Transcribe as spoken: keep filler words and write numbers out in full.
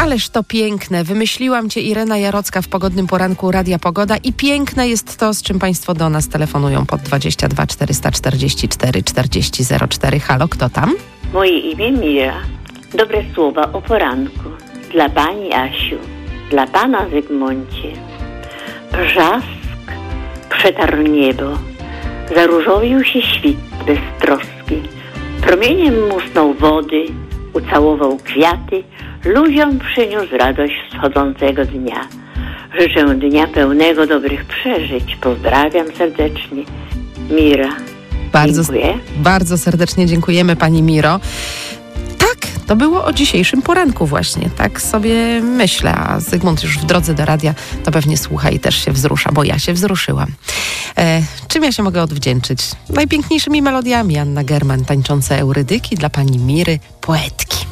Ależ to piękne. Wymyśliłam cię, Irena Jarocka, w pogodnym poranku Radia Pogoda i piękne jest to, z czym państwo do nas telefonują pod dwadzieścia dwa czterysta czterdzieści cztery czterdzieści zero cztery. Halo, kto tam? Moje imię Mira. Dobre słowa o poranku. Dla pani Asiu, dla pana Zygmuncie. Brzask przetarł niebo. Zaróżowił się świt bez troski. Promieniem musnął wody, ucałował kwiaty, ludziom przyniósł radość wschodzącego dnia. Życzę dnia pełnego dobrych przeżyć. Pozdrawiam serdecznie. Mira. Bardzo, Dziękuję. bardzo serdecznie dziękujemy, pani Miro. Tak, to było o dzisiejszym poranku właśnie. Tak sobie myślę, a Zygmunt już w drodze do radia to pewnie słucha i też się wzrusza, bo ja się wzruszyłam. E, czym ja się mogę odwdzięczyć? Najpiękniejszymi melodiami. Anna German, tańczące eurydyki, dla pani Miry, poetki.